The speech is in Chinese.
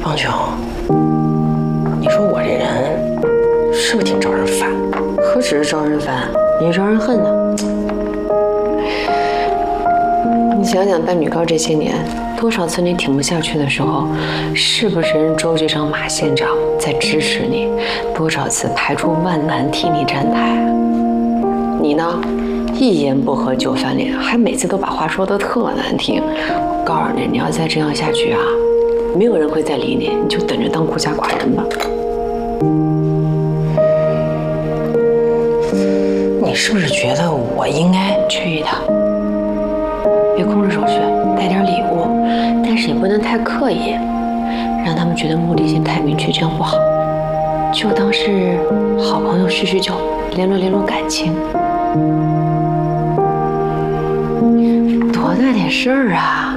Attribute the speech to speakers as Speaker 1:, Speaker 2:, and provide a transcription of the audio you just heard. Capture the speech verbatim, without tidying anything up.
Speaker 1: 方琼，你说我这人是不是挺招人烦？
Speaker 2: 何止是招人烦，你招人恨呢。你想想，办女高这些年，多少次你挺不下去的时候，是不是人周局长、马县长在支持你？多少次排除万难替你站台？你呢，一言不合就翻脸，还每次都把话说得特难听。我告诉你，你要再这样下去啊，没有人会再理你，你就等着当孤家寡人吧。
Speaker 1: 你是不是觉得我应该
Speaker 2: 去一趟？别空着手去，带点礼物，但是也不能太刻意，让他们觉得目的性太明确，这样不好。就当是好朋友叙叙旧，联络联络感情。多大点事儿啊！